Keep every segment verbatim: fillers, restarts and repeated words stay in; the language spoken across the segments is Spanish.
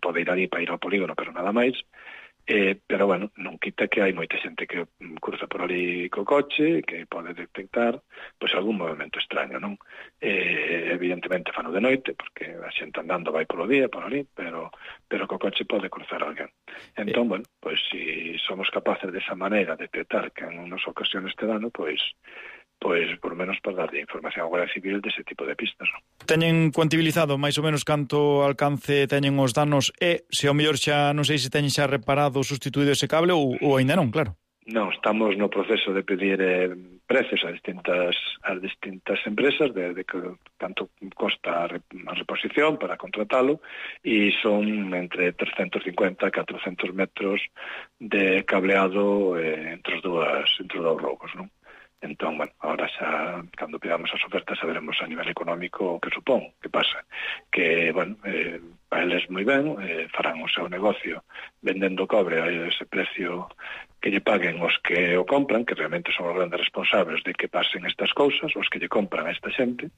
pode ir ali para ir ao polígono, pero nada máis. Eh, pero, bueno, non quita que hai moita xente que cruza por ali co coche, que pode detectar pois algún movimento extraño, non? Eh, evidentemente fano de noite, porque a xente andando vai polo día, por ali, pero pero co coche pode cruzar alguén. Entón, eh. bueno, pois si somos capaces desa maneira de detectar que en unas ocasiones te dano, pois pois por menos para darlle información ao Guardia Civil dese tipo de pistas, non? Teñen cuantibilizado máis ou menos canto alcance teñen os danos e se ao mellor xa non sei se teñen xa reparado ou sustituído ese cable ou, ou aínda non, claro. Non, estamos no proceso de pedir eh, precios a distintas a distintas empresas de, de que tanto costa a, rep, a reposición para contratalo e son entre trescentos cincuenta e catrocentos metros de cableado eh, entre os dúas, entre os dous roubos, non? Entón, bueno, ahora xa, cando pidamos as ofertas, saberemos a nivel económico o que supón. Que pasa? Que, bueno, eh, a eles moi ben, eh, farán o seu negocio vendendo cobre a ese precio que lle paguen os que o compran, que realmente son os grandes responsables de que pasen estas cousas, os que lle compran a esta xente,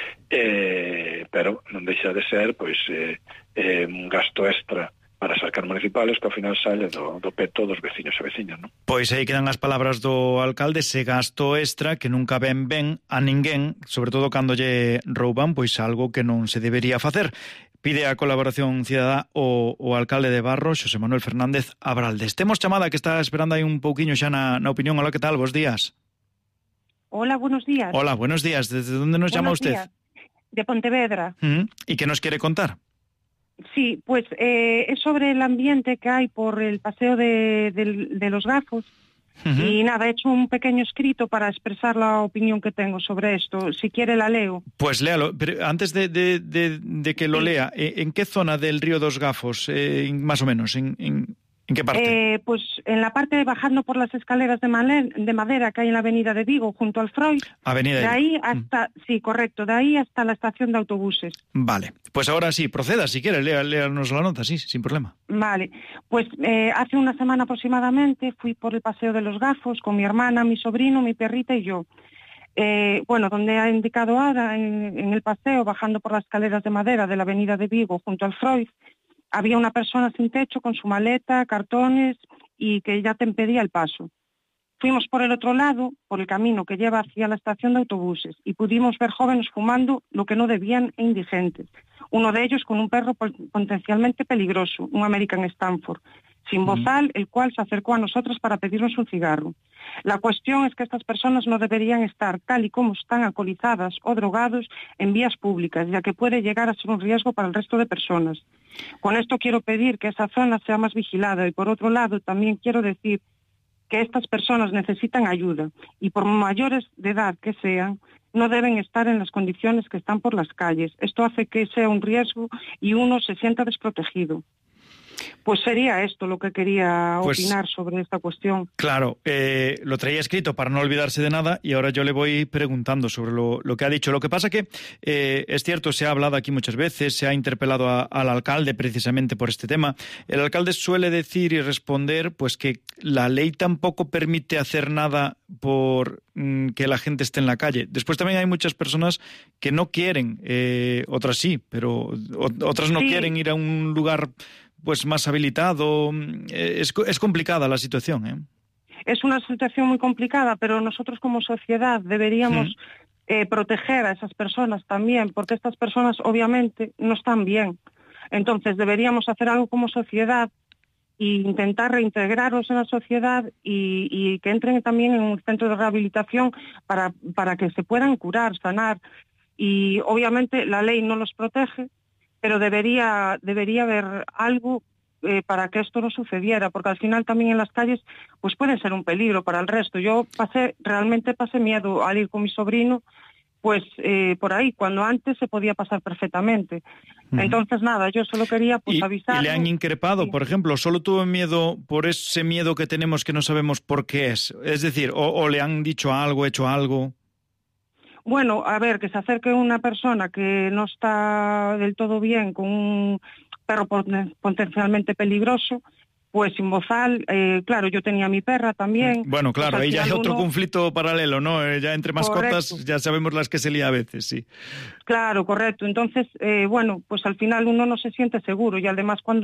eh, pero non deixa de ser, pois, eh, eh, un gasto extra para as arcas municipales que ao final sale do, do peto dos veciños e veciñas, non? Pois aí quedan as palabras do alcalde, ese gasto extra que nunca ven ben a ninguén, sobre todo cando lle rouban, pois algo que non se debería facer. Pide a colaboración cidadá o, o alcalde de Barro, Xosé Manuel Fernández Abraldes. Temos chamada que está esperando aí un pouquiño xa na, na opinión. Hola, que tal? Bos días. Hola, buenos días. Hola, buenos días. ¿Desde dónde nos buenos llama usted? Días. De Pontevedra. ¿Mm? ¿Y qué nos quiere contar? Sí, pues eh, es sobre el ambiente que hay por el paseo de, de, de los Gafos. Uh-huh. Y nada, he hecho un pequeño escrito para expresar la opinión que tengo sobre esto. Si quiere la leo. Pues léalo, pero antes de, de, de, de que lo sí. lea, ¿en qué zona del río dos Gafos, eh, más o menos? ¿En, en, en qué parte? Eh, pues en la parte de bajando por las escaleras de, Malen, de madera que hay en la avenida de Vigo, junto al Freud. Avenida de ahí hasta, mm. sí, correcto, de ahí hasta la estación de autobuses. Vale, pues ahora sí, proceda, si quiere, lea, léanos la nota, sí, sin problema. Vale, pues eh, hace una semana aproximadamente fui por el paseo de los Gafos con mi hermana, mi sobrino, mi perrita y yo. Eh, bueno, donde ha indicado ahora, en, en el paseo, bajando por las escaleras de madera de la avenida de Vigo, junto al Freud, había una persona sin techo con su maleta, cartones y que ya te impedía el paso. Fuimos por el otro lado, por el camino que lleva hacia la estación de autobuses y pudimos ver jóvenes fumando lo que no debían e indigentes. Uno de ellos con un perro potencialmente peligroso, un American Stanford, sin bozal, el cual se acercó a nosotros para pedirnos un cigarro. La cuestión es que estas personas no deberían estar tal y como están alcoholizadas o drogados en vías públicas, ya que puede llegar a ser un riesgo para el resto de personas. Con esto quiero pedir que esa zona sea más vigilada y por otro lado también quiero decir que estas personas necesitan ayuda y por mayores de edad que sean, no deben estar en las condiciones que están por las calles. Esto hace que sea un riesgo y uno se sienta desprotegido. Pues sería esto lo que quería pues, opinar sobre esta cuestión. Claro, eh, lo traía escrito para no olvidarse de nada y ahora yo le voy preguntando sobre lo, lo que ha dicho. Lo que pasa que eh, es cierto, se ha hablado aquí muchas veces, se ha interpelado a, al alcalde precisamente por este tema. El alcalde suele decir y responder pues que la ley tampoco permite hacer nada por mm, que la gente esté en la calle. Después también hay muchas personas que no quieren, eh, otras sí, pero o, otras no sí. quieren ir a un lugar pues más habilitado. Es, es complicada la situación, ¿eh? Es una situación muy complicada, pero nosotros como sociedad deberíamos mm. eh, proteger a esas personas también, porque estas personas obviamente no están bien. Entonces deberíamos hacer algo como sociedad e intentar reintegrarlos en la sociedad y, y que entren también en un centro de rehabilitación para, para que se puedan curar, sanar. Y obviamente la ley no los protege, pero debería debería haber algo eh, para que esto no sucediera, porque al final también en las calles pues pueden ser un peligro para el resto. Yo pasé, realmente pasé miedo al ir con mi sobrino, pues eh, por ahí, cuando antes se podía pasar perfectamente. Uh-huh. Entonces nada, yo solo quería pues avisar. ¿Y le han increpado, sí. por ejemplo? ¿Solo tuvo miedo por ese miedo que tenemos que no sabemos por qué es? Es decir, o, o le han dicho algo, hecho algo... Bueno, a ver, que se acerque una persona que no está del todo bien con un perro potencialmente peligroso, pues sin bozal, eh, claro, yo tenía mi perra también. Bueno, claro, pues ahí ya hay otro uno... conflicto paralelo, ¿no? Eh, ya entre mascotas correcto. Ya sabemos las que se lía a veces, sí. Claro, correcto. Entonces, eh, bueno, pues al final uno no se siente seguro y además cuando